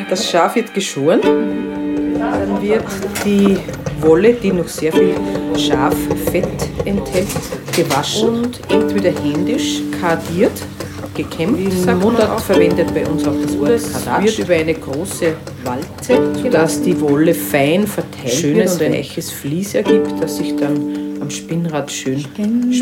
Das Schaf wird geschoren. Dann wird die Wolle, die noch sehr viel Schaffett enthält, gewaschen und entweder händisch kardiert, gekämmt. Mundart verwendet bei uns auch das Wort Kardatsch. Wird über eine große Walze, sodass die Wolle fein verteilt wird und ein weiches Vlies ergibt, das sich dann am Spinnrad schön